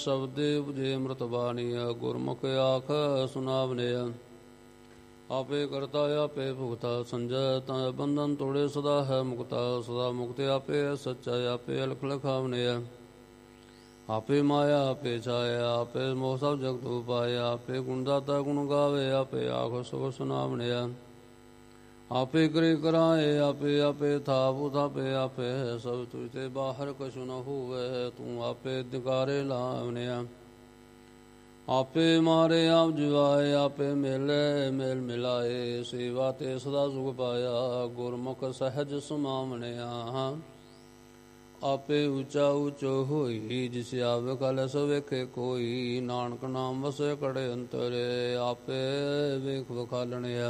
ਸ਼ਬਦੇ ਉਪਜੇ ਅੰਮ੍ਰਿਤ ਬਾਣੀ ਗੁਰਮੁਖ ਆਖ ਸੁਨਾਵਨੇ ਆਪੇ ਕਰਤਾ ਆਪੇ ਭੁਗਤਾ ਸੰਜੈ ਤਾਂ ਬੰਧਨ ਤੋੜੇ ਸਦਾ ਹੈ ਮੁਕਤਾ ਸਦਾ ਮੁਕਤ ਆਪੇ ਸੱਚਾ ਆਪੇ ਅਲਖ ਲਖਾਵਨੇ ਆਪੇ ਮਾਇਆ ਆਪੇ ਛਾਇਆ ਆਪੇ ਮੋਹ ਸਭ ਜਗਤ ਉਪਾਇਆ ਆਪੇ ਗੁਣ ਦਾਤਾ ਗੁਣ ਗਾਵੇ ਆਪੇ ਆਖ ਸੋ ਸੁਨਾਵਨੇ ਆਪੇ ਕਰੇ ਕਰਾਏ ਆਪੇ ਆਪੇ ਥਾਪ ਥਾਪੇ ਆਪੇ ਸਭ ਤੁਝ ਤੇ ਬਾਹਰ ਕਛੁ ਨ ਹੋਵੇ ਤੂੰ ਆਪੇ ਦਿਕਾਰੇ ਲਾਵਨੇ ਆਪੇ ਮਾਰੇ ਆਪ ਜਿਵਾਏ ਆਪੇ ਮੇਲੇ ਮੇਲ ਮਿਲਾਏ ਸੇਵਾ ਤੇ ਸਦਾ ਸੁਖ ਪਾਇਆ ਗੁਰਮੁਖ ਸਹਿਜ ਸੁਮਾਵਣਿਆ ਆਪੇ ਉੱਚਾ ਉੱਚੋ ਹੋਈ ਜਿਸ ਆਵੇ ਕਲ ਸੋ ਵੇਖੇ ਕੋਈ ਨਾਨਕ ਨਾਮ ਵਸੇ ਕੜੇ ਅੰਤਰੇ ਆਪੇ ਵੇਖ ਵਖਾਲਣਿਆ